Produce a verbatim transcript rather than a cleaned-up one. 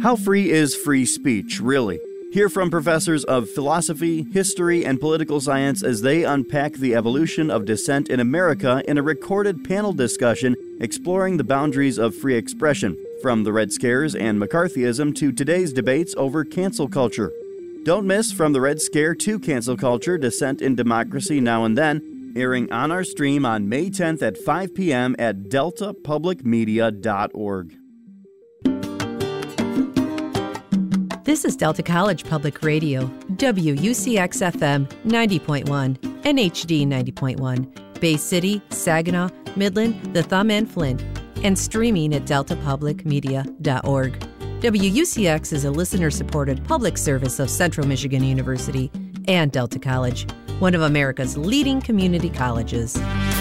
How free is free speech, really? Hear from professors of philosophy, history, and political science as they unpack the evolution of dissent in America in a recorded panel discussion exploring the boundaries of free expression, from the Red Scares and McCarthyism to today's debates over cancel culture. Don't miss From the Red Scare to Cancel Culture, Dissent in Democracy Now and Then, airing on our stream on May tenth at five p.m. at delta public media dot org. This is Delta College Public Radio, W U C X F M ninety point one, N H D ninety point one, Bay City, Saginaw, Midland, the Thumb, and Flint, and streaming at delta public media dot org. W U C X is a listener-supported public service of Central Michigan University and Delta College, one of America's leading community colleges.